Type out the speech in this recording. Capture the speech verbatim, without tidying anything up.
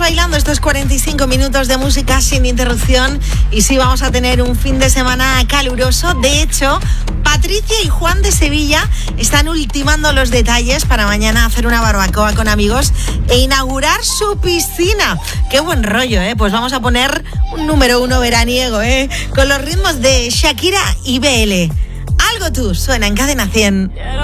bailando estos cuarenta y cinco minutos de música sin interrupción y sí vamos a tener un fin de semana caluroso. De hecho, Patricia y Juan de Sevilla están ultimando los detalles para mañana hacer una barbacoa con amigos e inaugurar su piscina. Qué buen rollo, ¿eh? Pues vamos a poner un número uno veraniego, ¿eh? Con los ritmos de Shakira y B L. Algo tú suena en Cadena cien.